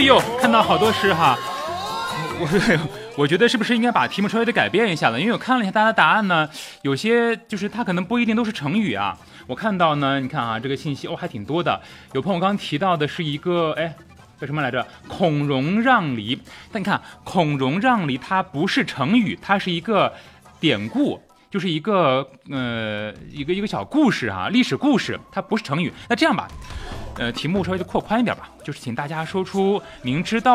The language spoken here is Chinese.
呦，看到好多诗哈，我觉得是不是应该把题目稍微的改变一下了？因为我看了一下大家的答案呢，有些就是它可能不一定都是成语啊。我看到呢，你看啊，这个信息还挺多的。有朋友刚刚提到的是一个叫什么来着？孔融让梨。但你看，孔融让梨它不是成语，它是一个典故。就是一个一个小故事啊，历史故事，它不是成语。那这样吧，题目稍微的扩宽一点吧，就是请大家说出您知道